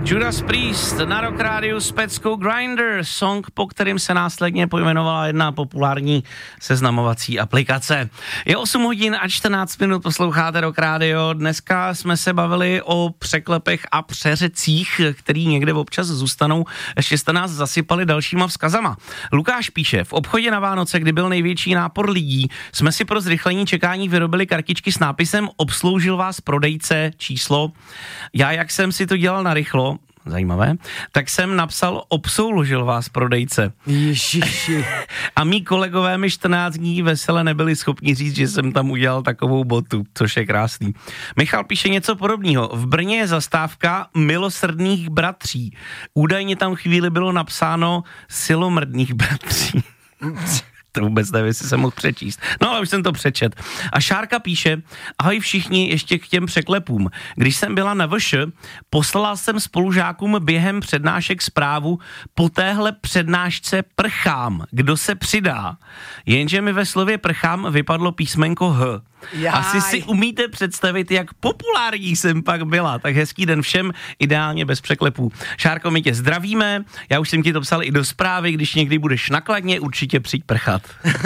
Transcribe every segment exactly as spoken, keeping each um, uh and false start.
Judas Priest na Rock Rádiu s peckou Grindr, song, po kterým se následně pojmenovala jedna populární seznamovací aplikace. Je osm hodin a čtrnáct minut, posloucháte Rock Rádio. Dneska jsme se bavili o překlepech a přeřecích, který někde občas zůstanou. Ještě jste nás zasypali dalšíma vzkazama. Lukáš píše, v obchodě na Vánoce, kdy byl největší nápor lidí, jsme si pro zrychlení čekání vyrobili kartičky s nápisem obsloužil vás prodejce, číslo. Já, jak jsem si to dělal narychlo, zajímavé, tak jsem napsal obsloužil vás prodejce. Ježiši. A mý kolegové mi čtrnáct dní vesele nebyli schopni říct, že jsem tam udělal takovou botu, což je krásný. Michal píše něco podobného. V Brně je zastávka milosrdných bratří. Údajně tam chvíli bylo napsáno silomrdných bratří. To vůbec nevím, jestli jsem mohl přečíst. No ale už jsem to přečet. A Šárka píše, ahoj všichni, ještě k těm překlepům. Když jsem byla na V Š, poslala jsem spolužákům během přednášek zprávu, po téhle přednášce prchám, kdo se přidá. Jenže mi ve slově prchám vypadlo písmenko H. Jaj. Asi si umíte představit, jak populární jsem pak byla. Tak hezký den všem, ideálně bez překlepů. Šárko, my tě zdravíme, já už jsem ti to psal i do zprávy, když někdy budeš nakladně, určitě přijď prchat.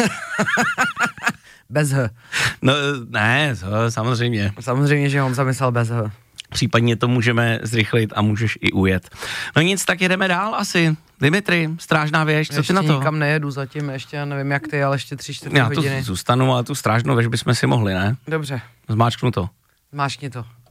Bez H. No ne, samozřejmě. Samozřejmě, že on zamyslel bez H. Případně to můžeme zrychlit a můžeš i ujet. No nic, tak jedeme dál asi. Dimitri, Strážná věž, co ještě ty na to? Ještě nikam nejedu zatím, ještě nevím jak ty, ale ještě tři, čtyři hodiny. Já tu zůstanu, ale tu Strážnou věž bychom si mohli, ne? Dobře. Zmáčknu to. Máškni to.